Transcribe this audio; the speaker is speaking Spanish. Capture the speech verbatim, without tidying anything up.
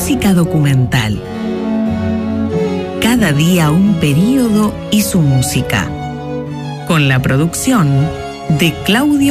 música documental. Cada día un período y su música. Con la producción de Claudio